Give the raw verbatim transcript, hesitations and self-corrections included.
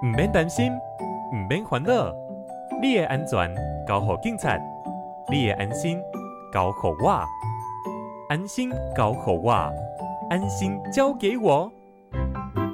唔免担心，唔免烦恼，你的安全交予警察，你的安心交予我，安心交予我，安心交给我。